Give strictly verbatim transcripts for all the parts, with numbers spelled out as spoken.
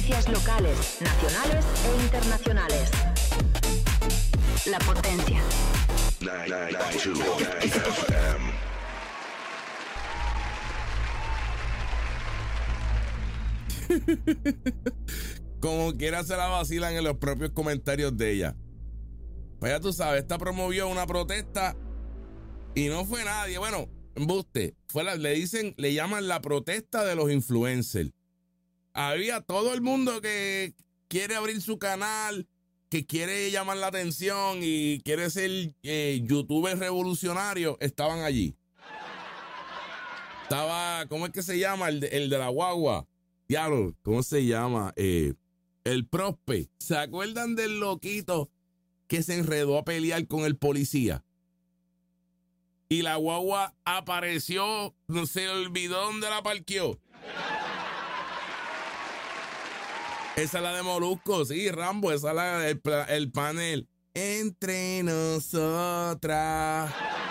noticias locales, nacionales e internacionales. La Potencia. noventa y dos F M. Como quiera se la vacilan en los propios comentarios de ella. Pues ya tú sabes, esta promovió una protesta y no fue nadie. Bueno, embuste, fue la, le dicen, le llaman la protesta de los influencers. Había todo el mundo que quiere abrir su canal, que quiere llamar la atención y quiere ser eh, youtuber revolucionario, estaban allí. Estaba, ¿cómo es que se llama? El de, el de la guagua. Diablo, ¿cómo se llama? Eh, el Prospe. ¿Se acuerdan del loquito que se enredó a pelear con el policía? Y la guagua apareció, no se olvidó dónde la parqueó. Esa es la de Molusco, sí, Rambo, esa es la del el panel. Entre nosotras.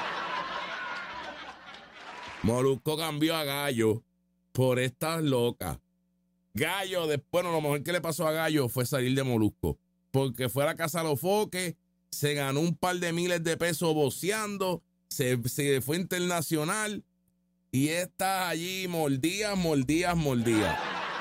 Molusco cambió a Gallo por estas locas. Gallo, después, bueno, lo mejor que le pasó a Gallo fue salir de Molusco. Porque fue a la casa de los foques, se ganó un par de miles de pesos boceando, se, se fue internacional y está allí mordías, mordías, mordías.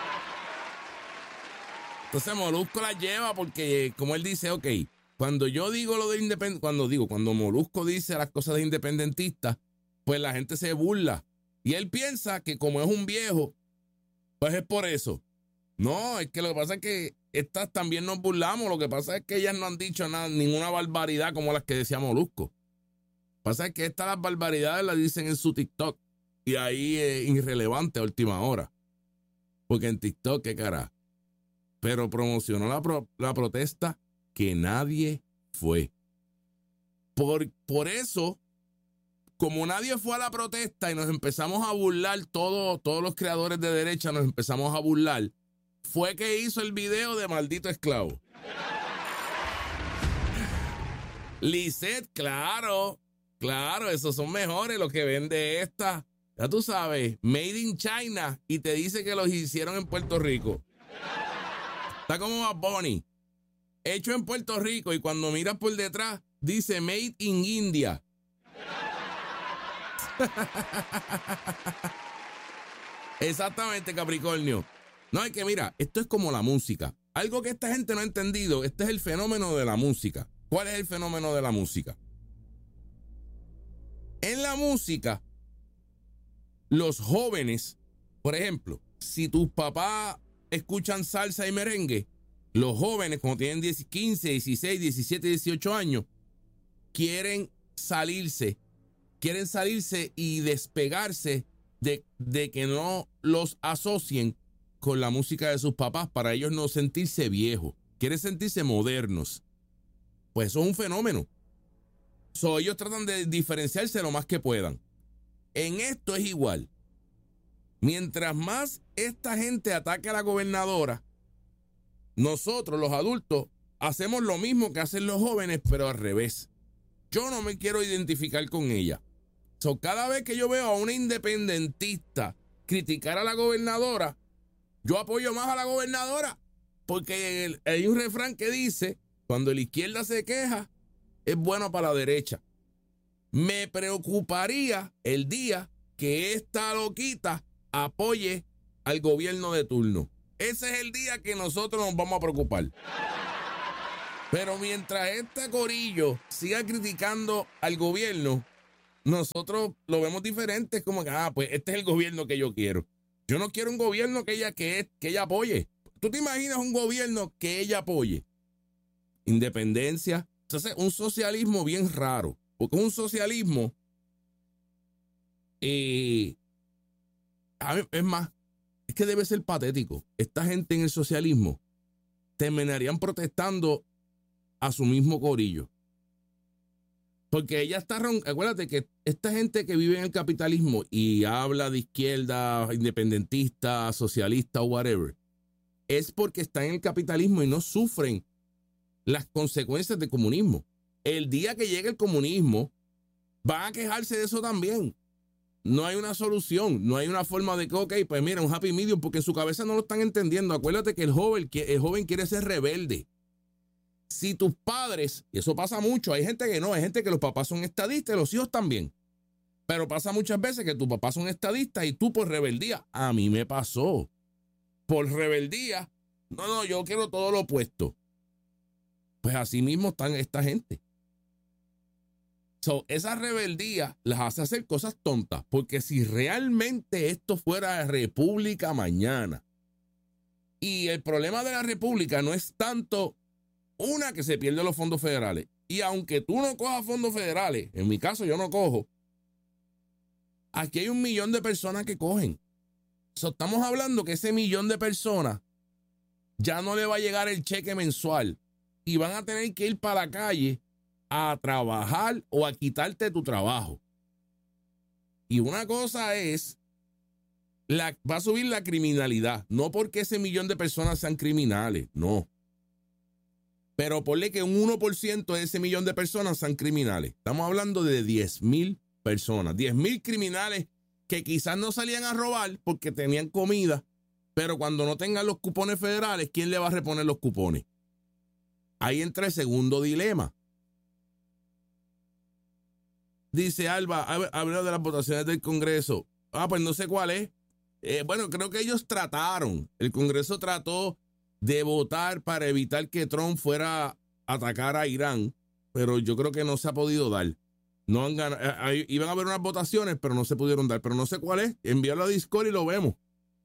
Entonces Molusco la lleva porque, como él dice, ok, cuando yo digo lo de independentistas, cuando digo, cuando Molusco dice las cosas de independentistas, pues la gente se burla. Y él piensa que como es un viejo, pues es por eso. No, es que lo que pasa es que estas también nos burlamos. Lo que pasa es que ellas no han dicho nada, ninguna barbaridad como las que decía Molusco. Lo que pasa es que estas las barbaridades las dicen en su TikTok. Y ahí es irrelevante a última hora. Porque en TikTok, qué cara. Pero promocionó la, pro, la protesta que nadie fue. Por, por eso, como nadie fue a la protesta y nos empezamos a burlar, todo, todos los creadores de derecha nos empezamos a burlar, fue que hizo el video de Maldito Esclavo. Lisette, claro, claro, esos son mejores los que vende esta. Ya tú sabes, Made in China, y te dice que los hicieron en Puerto Rico. Está como Bad Bunny, hecho en Puerto Rico, y cuando miras por detrás, dice Made in India. Exactamente, Capricornio. No, es que mira, esto es como la música. Algo que esta gente no ha entendido, este es el fenómeno de la música. ¿Cuál es el fenómeno de la música? En la música, los jóvenes, por ejemplo, si tus papás escuchan salsa y merengue, los jóvenes cuando tienen quince, dieciséis, diecisiete, dieciocho años, quieren salirse, quieren salirse y despegarse de, de que no los asocien con la música de sus papás para ellos no sentirse viejos, quieren sentirse modernos. Pues eso es un fenómeno. So, ellos tratan de diferenciarse lo más que puedan. En esto es igual. Mientras más esta gente ataque a la gobernadora, nosotros los adultos hacemos lo mismo que hacen los jóvenes, pero al revés. Yo no me quiero identificar con ella. So, cada vez que yo veo a una independentista criticar a la gobernadora, yo apoyo más a la gobernadora, porque el, hay un refrán que dice, cuando la izquierda se queja, es bueno para la derecha. Me preocuparía el día que esta loquita apoye al gobierno de turno. Ese es el día que nosotros nos vamos a preocupar. Pero mientras este corillo siga criticando al gobierno, nosotros lo vemos diferente. Es como que, ah, pues este es el gobierno que yo quiero. Yo no quiero un gobierno que ella, que, que ella apoye. ¿Tú te imaginas un gobierno que ella apoye? Independencia. Entonces, un socialismo bien raro. Porque un socialismo, eh, a ver, es más, es que debe ser patético. Esta gente en el socialismo terminarían protestando a su mismo corillo. Porque ella está ron... Acuérdate que esta gente que vive en el capitalismo y habla de izquierda, independentista, socialista o whatever, es porque están en el capitalismo y no sufren las consecuencias del comunismo. El día que llegue el comunismo, van a quejarse de eso también. No hay una solución, no hay una forma de que, ok, pues mira, un happy medium, porque en su cabeza no lo están entendiendo. Acuérdate que el joven, el joven quiere ser rebelde. Si tus padres, y eso pasa mucho, hay gente que no, hay gente que los papás son estadistas y los hijos también. Pero pasa muchas veces que tus papás son estadistas y tú por rebeldía. A mí me pasó. Por rebeldía, no, no, yo quiero todo lo opuesto. Pues así mismo están esta gente. So, esa rebeldía las hace hacer cosas tontas, porque si realmente esto fuera república mañana, y el problema de la república no es tanto una que se pierde los fondos federales, y aunque tú no cojas fondos federales, en mi caso yo no cojo, aquí hay un millón de personas que cogen. So, estamos hablando que ese millón de personas ya no le va a llegar el cheque mensual y van a tener que ir para la calle a trabajar o a quitarte tu trabajo. Y una cosa es, la, va a subir la criminalidad, no porque ese millón de personas sean criminales, no. Pero ponle que un uno por ciento de ese millón de personas sean criminales. Estamos hablando de diez mil personas, diez mil criminales que quizás no salían a robar porque tenían comida, pero cuando no tengan los cupones federales, ¿quién le va a reponer los cupones? Ahí entra el segundo dilema. Dice Alba, habla de las votaciones del Congreso. Ah, pues no sé cuál es. Eh, bueno, creo que ellos trataron. El Congreso trató de votar para evitar que Trump fuera a atacar a Irán, pero yo creo que no se ha podido dar. No han ganado, eh, iban a haber unas votaciones, pero no se pudieron dar. Pero no sé cuál es. Envíalo a Discord y lo vemos.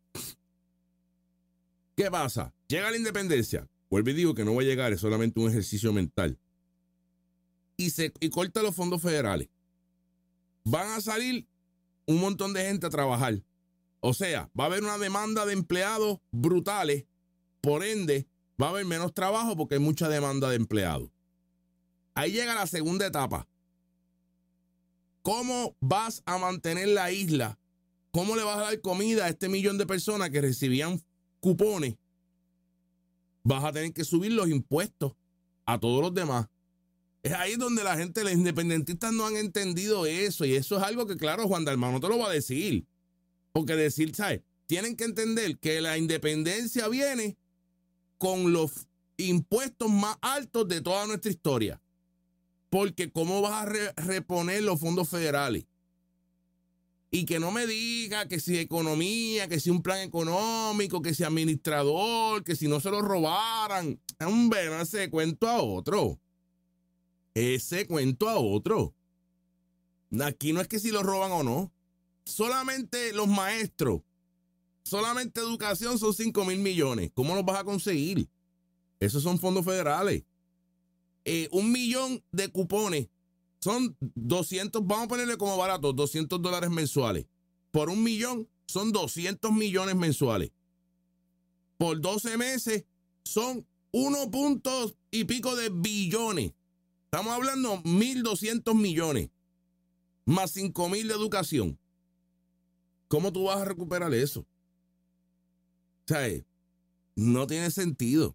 ¿Qué pasa? Llega la independencia. Vuelvo y digo que no va a llegar, es solamente un ejercicio mental. Y, se, y corta los fondos federales. Van a salir un montón de gente a trabajar. O sea, va a haber una demanda de empleados brutales. Por ende, va a haber menos trabajo porque hay mucha demanda de empleados. Ahí llega la segunda etapa. ¿Cómo vas a mantener la isla? ¿Cómo le vas a dar comida a este millón de personas que recibían cupones? Vas a tener que subir los impuestos a todos los demás. Es ahí donde la gente, los independentistas no han entendido eso. Y eso es algo que, claro, Juan Dalmau no te lo va a decir. Porque decir, ¿sabes? Tienen que entender que la independencia viene con los impuestos más altos de toda nuestra historia. Porque ¿cómo vas a re- reponer los fondos federales? Y que no me diga que si economía, que si un plan económico, que si administrador, que si no se lo robaran. Hombre, no ese cuento a otro. Ese cuento a otro. Aquí no es que si lo roban o no. Solamente los maestros, solamente educación son cinco mil millones. ¿Cómo los vas a conseguir? Esos son fondos federales. Eh, un millón de cupones son doscientos, vamos a ponerle como barato, doscientos dólares mensuales. Por un millón son doscientos millones mensuales. Por doce meses son uno punto y pico de billones. Estamos hablando mil doscientos millones. Más cinco mil de educación. ¿Cómo tú vas a recuperar eso? O sea, no tiene sentido.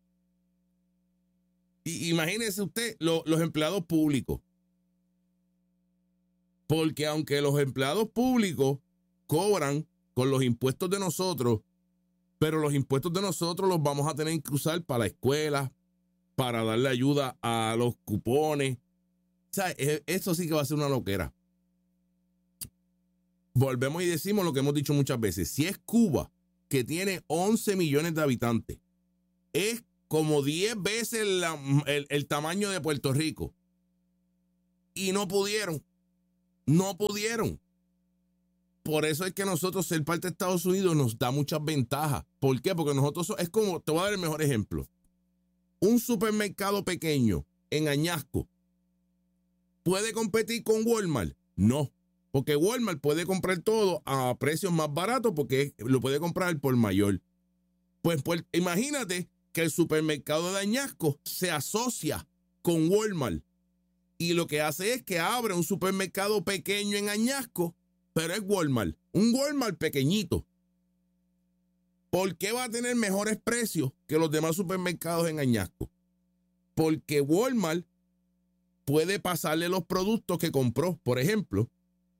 Y imagínese usted lo, los empleados públicos. Porque aunque los empleados públicos cobran con los impuestos de nosotros, pero los impuestos de nosotros los vamos a tener que usar para la escuela, para darle ayuda a los cupones. O sea, eso sí que va a ser una loquera. Volvemos y decimos lo que hemos dicho muchas veces. Si es Cuba, que tiene once millones de habitantes, es como diez veces la, el, el tamaño de Puerto Rico. Y no pudieron. No pudieron. Por eso es que nosotros ser parte de Estados Unidos nos da muchas ventajas. ¿Por qué? Porque nosotros, es como, te voy a dar el mejor ejemplo. Un supermercado pequeño en Añasco, ¿puede competir con Walmart? No. Porque Walmart puede comprar todo a precios más baratos porque lo puede comprar por mayor. Pues, pues imagínate que el supermercado de Añasco se asocia con Walmart y lo que hace es que abre un supermercado pequeño en Añasco, pero es Walmart, un Walmart pequeñito. ¿Por qué va a tener mejores precios que los demás supermercados en Añasco? Porque Walmart puede pasarle los productos que compró. Por ejemplo,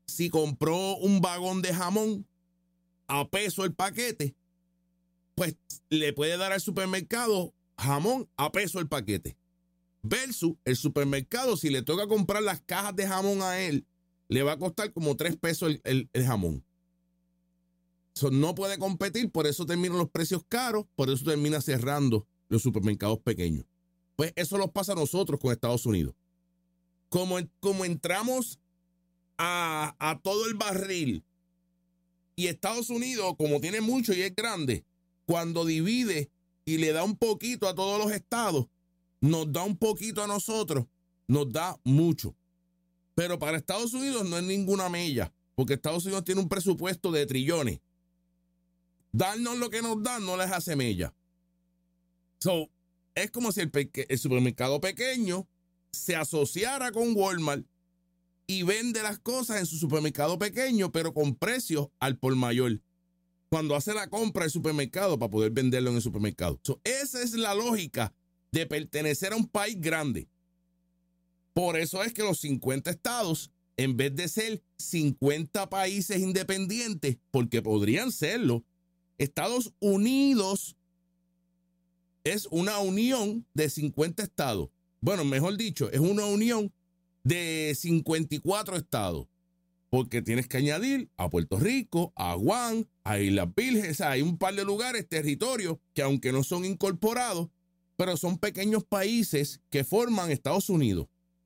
si compró un vagón de jamón a peso el paquete, pues le puede dar al supermercado jamón a peso el paquete. Versus el supermercado, si le toca comprar las cajas de jamón a él, le va a costar como tres pesos el, el, el jamón. So, no puede competir, por eso terminan los precios caros, por eso termina cerrando los supermercados pequeños. Pues eso nos pasa a nosotros con Estados Unidos. Como, como entramos a, a todo el barril y Estados Unidos, como tiene mucho y es grande, cuando divide y le da un poquito a todos los estados, nos da un poquito a nosotros, nos da mucho. Pero para Estados Unidos no es ninguna mella, porque Estados Unidos tiene un presupuesto de trillones. Darnos lo que nos dan no les hace mella. So, es como si el, el supermercado pequeño se asociara con Walmart y vende las cosas en su supermercado pequeño, pero con precios al por mayor. Cuando hace la compra del supermercado para poder venderlo en el supermercado. So, esa es la lógica de pertenecer a un país grande. Por eso es que los cincuenta estados, en vez de ser cincuenta países independientes, porque podrían serlo, Estados Unidos es una unión de cincuenta estados. Bueno, mejor dicho, es una unión de cincuenta y cuatro estados. Porque tienes que añadir a Puerto Rico, a Guam, a Islas Vírgenes. O sea, hay un par de lugares, territorios, que aunque no son incorporados, pero son pequeños países que forman Estados Unidos.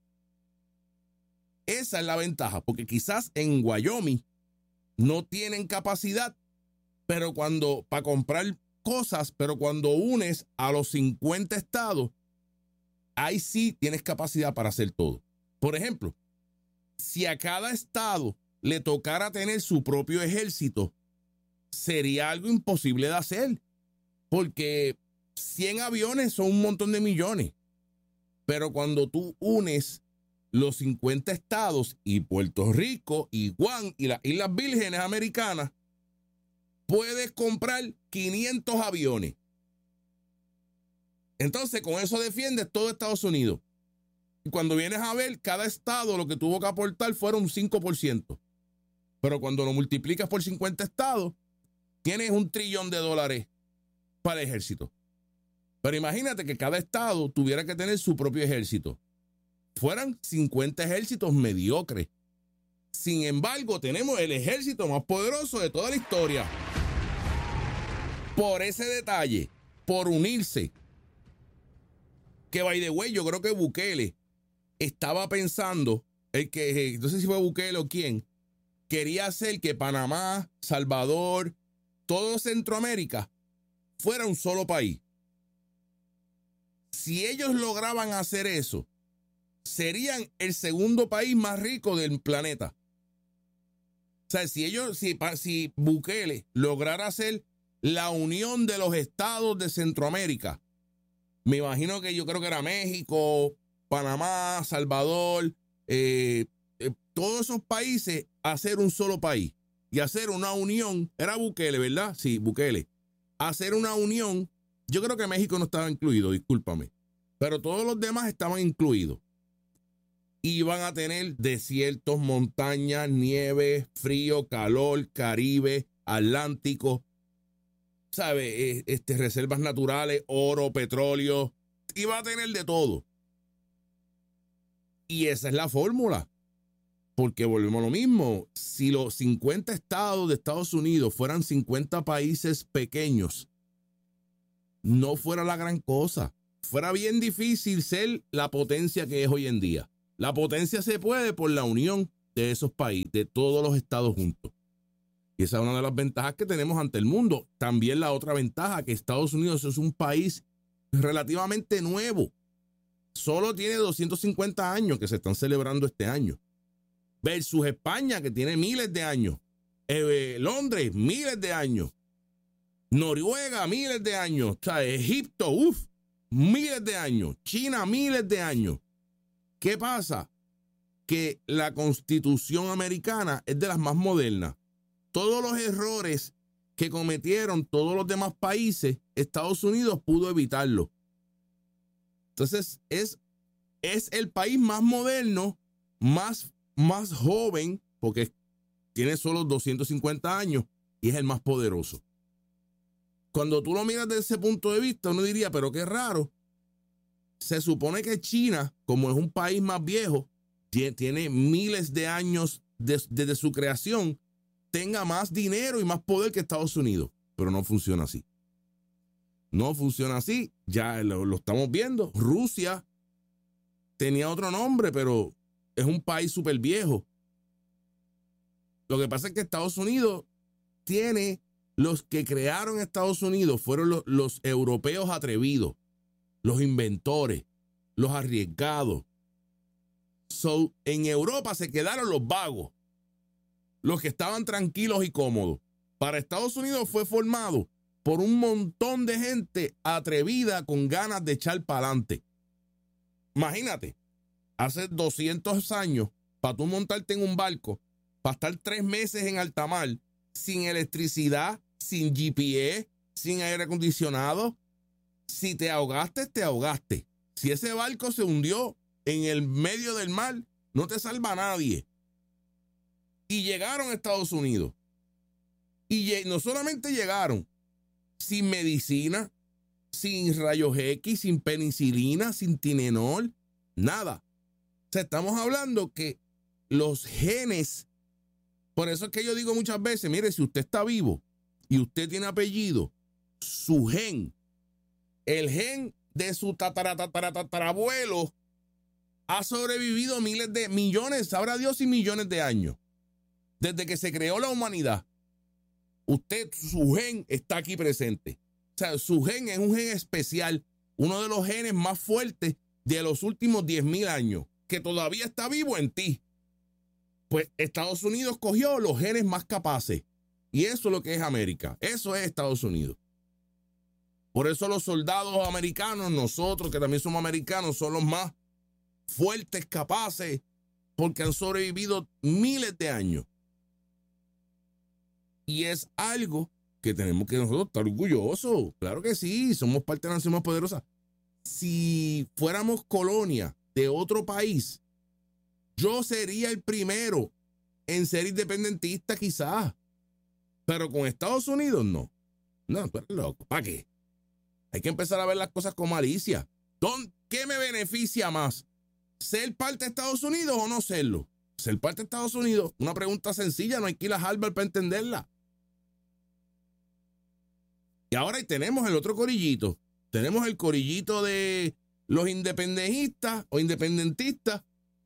Esa es la ventaja, porque quizás en Wyoming no tienen capacidad, pero cuando, para comprar cosas, pero cuando unes a los cincuenta estados, ahí sí tienes capacidad para hacer todo. Por ejemplo, si a cada estado le tocara tener su propio ejército, sería algo imposible de hacer, porque cien aviones son un montón de millones. Pero cuando tú unes los cincuenta estados y Puerto Rico y Guam y las Islas Vírgenes Americanas, puedes comprar quinientos aviones. Entonces, con eso defiendes todo Estados Unidos. Y cuando vienes a ver, cada estado lo que tuvo que aportar fueron un cinco por ciento. Pero cuando lo multiplicas por cincuenta estados, tienes un trillón de dólares para el ejército. Pero imagínate que cada estado tuviera que tener su propio ejército. Fueran cincuenta ejércitos mediocres. Sin embargo, tenemos el ejército más poderoso de toda la historia. Por ese detalle, por unirse. Que, by the way, yo creo que Bukele estaba pensando, el que, no sé si fue Bukele o quién, quería hacer que Panamá, Salvador, todo Centroamérica fuera un solo país. Si ellos lograban hacer eso, serían el segundo país más rico del planeta. O sea, si ellos, si, si Bukele lograra hacer la unión de los estados de Centroamérica, me imagino que yo creo que era México, Panamá, Salvador, eh, eh, todos esos países, hacer un solo país y hacer una unión. Era Bukele, ¿verdad? Sí, Bukele. Hacer una unión. Yo creo que México no estaba incluido, discúlpame. Pero todos los demás estaban incluidos. Iban a tener desiertos, montañas, nieve, frío, calor, Caribe, Atlántico, ¿sabe? Este, reservas naturales, oro, petróleo. Iba a tener de todo. Y esa es la fórmula. Porque volvemos a lo mismo. Si los cincuenta estados de Estados Unidos fueran cincuenta países pequeños, no fuera la gran cosa. Fuera bien difícil ser la potencia que es hoy en día. La potencia se puede por la unión de esos países, de todos los estados juntos. Y esa es una de las ventajas que tenemos ante el mundo. También la otra ventaja, que Estados Unidos es un país relativamente nuevo. Solo tiene doscientos cincuenta años que se están celebrando este año. Versus España, que tiene miles de años. Eh, Londres, miles de años. Noruega, miles de años. O sea, Egipto, uff, miles de años. China, miles de años. ¿Qué pasa? Que la Constitución americana es de las más modernas. Todos los errores que cometieron todos los demás países, Estados Unidos pudo evitarlo. Entonces, es, es el país más moderno, más, más joven, porque tiene solo doscientos cincuenta años y es el más poderoso. Cuando tú lo miras desde ese punto de vista, uno diría, pero qué raro. Se supone que China, como es un país más viejo, tiene miles de años desde de su creación, tenga más dinero y más poder que Estados Unidos. Pero no funciona así. No funciona así. Ya lo, lo estamos viendo. Rusia tenía otro nombre, pero es un país súper viejo. Lo que pasa es que Estados Unidos tiene, los que crearon Estados Unidos fueron los, los europeos atrevidos, los inventores, los arriesgados. So, en Europa se quedaron los vagos, los que estaban tranquilos y cómodos. Para Estados Unidos fue formado por un montón de gente atrevida con ganas de echar para adelante. Imagínate, hace doscientos años, para tú montarte en un barco, para estar tres meses en alta mar, sin electricidad, sin G P S, sin aire acondicionado. Si te ahogaste, te ahogaste. Si ese barco se hundió en el medio del mar, no te salva nadie. Y llegaron a Estados Unidos. Y no solamente llegaron sin medicina, sin rayos X, sin penicilina, sin Tylenol, nada. O sea, estamos hablando que los genes, por eso es que yo digo muchas veces, mire, si usted está vivo y usted tiene apellido, su gen, el gen de su tatara, tatara, tatarabuelo ha sobrevivido miles de millones, sabrá Dios, y millones de años. Desde que se creó la humanidad, usted, su gen está aquí presente. O sea, su gen es un gen especial, uno de los genes más fuertes de los últimos diez mil años, que todavía está vivo en ti. Pues Estados Unidos cogió los genes más capaces. Y eso es lo que es América. Eso es Estados Unidos. Por eso los soldados americanos, nosotros que también somos americanos, son los más fuertes, capaces, porque han sobrevivido miles de años. Y es algo que tenemos que nosotros estar orgullosos. Claro que sí, somos parte de la nación más poderosa. Si fuéramos colonia de otro país, yo sería el primero en ser independentista quizás. Pero con Estados Unidos no. No, tú eres loco. ¿Para qué? Hay que empezar a ver las cosas con malicia. ¿Qué me beneficia más? ¿Ser parte de Estados Unidos o no serlo? Ser parte de Estados Unidos, una pregunta sencilla, no hay que ir a Harvard para entenderla. Y ahora ahí tenemos el otro corillito. Tenemos el corillito de los independentistas o independentistas.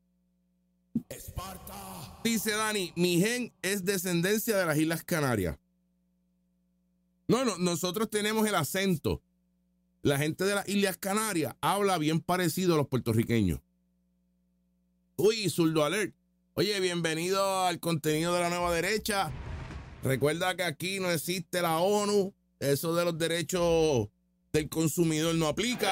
Esparta. Dice Dani, mi gen es descendencia de las Islas Canarias. No, no, nosotros tenemos el acento. La gente de las Islas Canarias habla bien parecido a los puertorriqueños. Uy, Zurdo Alert. Oye, bienvenido al contenido de la nueva derecha. Recuerda que aquí no existe la ONU. Eso de los derechos del consumidor no aplica.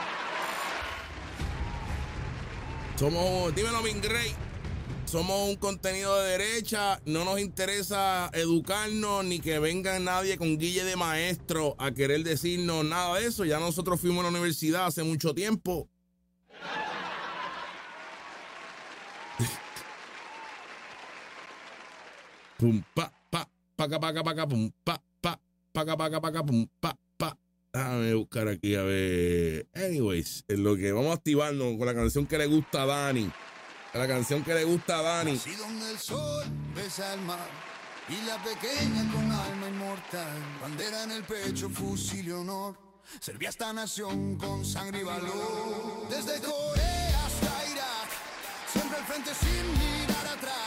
Somos, dímelo, Mingrey. Somos un contenido de derecha. No nos interesa educarnos ni que venga nadie con guille de maestro a querer decirnos nada de eso. Ya nosotros fuimos a la universidad hace mucho tiempo. Pum, pa, pa, paca, paca, paca, pum, pa, pa, paca, paca, paca, pum, pa, pa. Déjame buscar aquí, a ver. Anyways, en lo que vamos a activarnos con la canción que le gusta a Dani. La canción que le gusta a Dani. Así donde el sol besa el mar y la pequeña con alma inmortal, bandera en el pecho, fusil y honor, servía a esta nación con sangre y valor. Desde Corea hasta Irak, siempre al frente sin mirar atrás.